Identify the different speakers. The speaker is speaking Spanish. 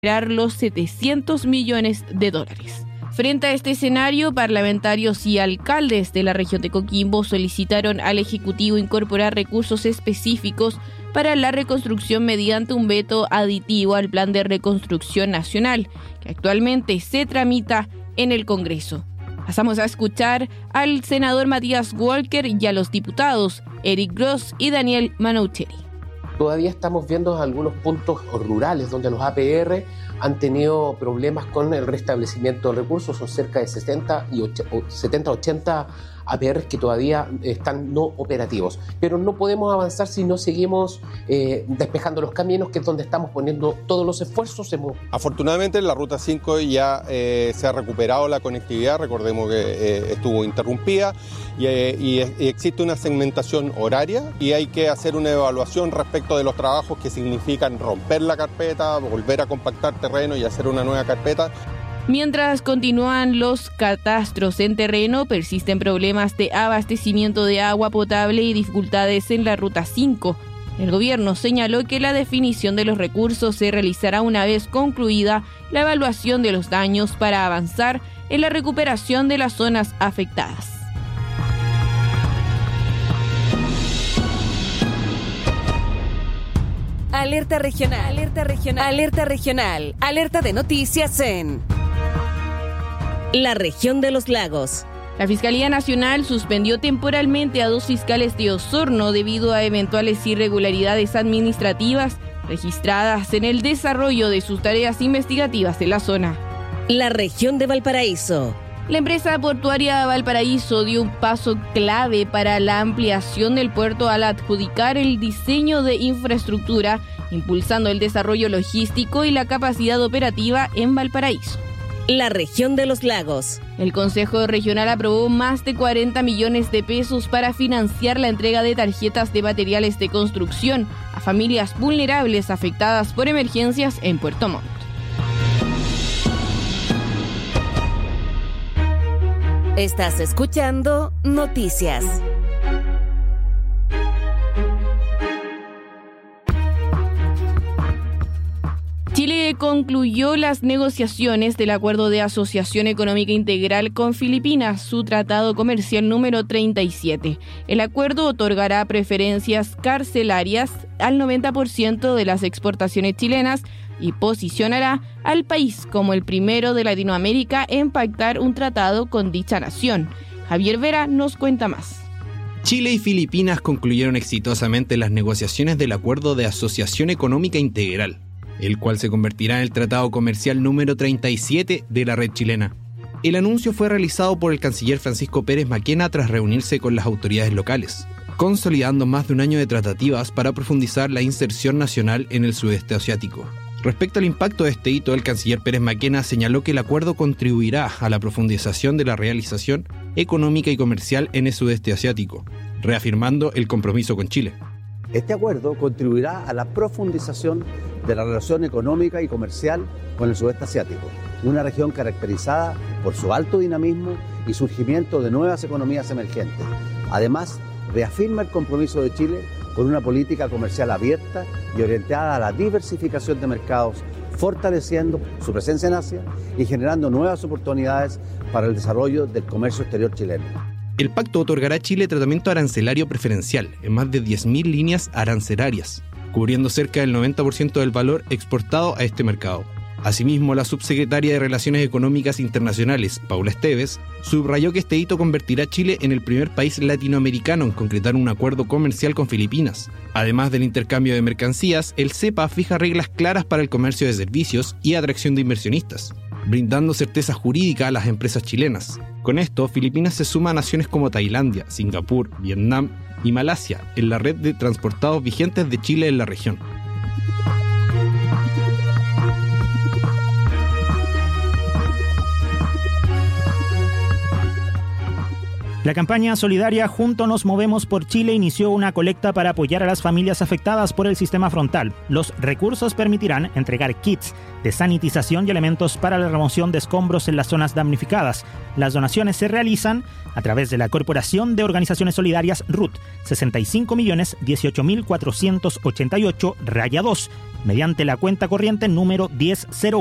Speaker 1: los $700 millones. Frente a este escenario, parlamentarios y alcaldes de la región de Coquimbo solicitaron al Ejecutivo incorporar recursos específicos para la reconstrucción mediante un veto aditivo al Plan de Reconstrucción Nacional, que actualmente se tramita en el Congreso. Pasamos a escuchar al senador Matías Walker y a los diputados Eric Gross y Daniel Manoucheri.
Speaker 2: Todavía estamos viendo algunos puntos rurales donde los APR han tenido problemas con el restablecimiento de recursos. Son cerca de 70-80 APR que todavía están no operativos. Pero no podemos avanzar si no seguimos despejando los caminos, que es donde estamos poniendo todos los esfuerzos.
Speaker 3: Afortunadamente en la Ruta 5 ya se ha recuperado la conectividad. Recordemos que estuvo interrumpida y existe una segmentación horaria y hay que hacer una evaluación respecto de los trabajos que significan romper la carpeta, volver a compactar terreno y hacer una nueva carpeta.
Speaker 1: Mientras continúan los catastros en terreno, persisten problemas de abastecimiento de agua potable y dificultades en la Ruta 5. El gobierno señaló que la definición de los recursos se realizará una vez concluida la evaluación de los daños para avanzar en la recuperación de las zonas afectadas.
Speaker 4: Alerta regional, alerta regional, alerta regional, alerta de noticias en la región de los lagos.
Speaker 1: La Fiscalía Nacional suspendió temporalmente a 2 fiscales de Osorno debido a eventuales irregularidades administrativas registradas en el desarrollo de sus tareas investigativas en la zona.
Speaker 4: La región de Valparaíso.
Speaker 1: La empresa portuaria Valparaíso dio un paso clave para la ampliación del puerto al adjudicar el diseño de infraestructura, impulsando el desarrollo logístico y la capacidad operativa en Valparaíso.
Speaker 4: La región de los lagos.
Speaker 1: El Consejo Regional aprobó más de 40 millones de pesos para financiar la entrega de tarjetas de materiales de construcción a familias vulnerables afectadas por emergencias en Puerto Montt.
Speaker 4: Estás escuchando Noticias.
Speaker 1: Chile concluyó las negociaciones del Acuerdo de Asociación Económica Integral con Filipinas, su tratado comercial número 37. El acuerdo otorgará preferencias carcelarias al 90% de las exportaciones chilenas y posicionará al país como el primero de Latinoamérica en pactar un tratado con dicha nación. Javier Vera nos cuenta más.
Speaker 5: Chile y Filipinas concluyeron exitosamente las negociaciones del Acuerdo de Asociación Económica Integral, el cual se convertirá en el tratado comercial número 37 de la red chilena. El anuncio fue realizado por el canciller Francisco Pérez Maquena tras reunirse con las autoridades locales, consolidando más de un año de tratativas para profundizar la inserción nacional en el sudeste asiático. Respecto al impacto de este hito, el canciller Pérez Maquena señaló que el acuerdo contribuirá a la profundización de la realización económica y comercial en el sudeste asiático, reafirmando el compromiso con Chile.
Speaker 6: Este acuerdo contribuirá a la profundización de la relación económica y comercial con el sudeste asiático, una región caracterizada por su alto dinamismo y surgimiento de nuevas economías emergentes. Además, reafirma el compromiso de Chile con una política comercial abierta y orientada a la diversificación de mercados, fortaleciendo su presencia en Asia y generando nuevas oportunidades para el desarrollo del comercio exterior chileno.
Speaker 5: El pacto otorgará a Chile tratamiento arancelario preferencial en más de 10.000 líneas arancelarias, cubriendo cerca del 90% del valor exportado a este mercado. Asimismo, la subsecretaria de Relaciones Económicas Internacionales, Paula Esteves, subrayó que este hito convertirá a Chile en el primer país latinoamericano en concretar un acuerdo comercial con Filipinas. Además del intercambio de mercancías, el CEPA fija reglas claras para el comercio de servicios y atracción de inversionistas, brindando certeza jurídica a las empresas chilenas. Con esto, Filipinas se suma a naciones como Tailandia, Singapur, Vietnam y Malasia en la red de transportados vigentes de Chile en la región.
Speaker 7: La campaña solidaria Juntos nos movemos por Chile inició una colecta para apoyar a las familias afectadas por el sistema frontal. Los recursos permitirán entregar kits de sanitización y elementos para la remoción de escombros en las zonas damnificadas. Las donaciones se realizan a través de la Corporación de Organizaciones Solidarias RUT, 65.018.488-2, mediante la cuenta corriente número 1001.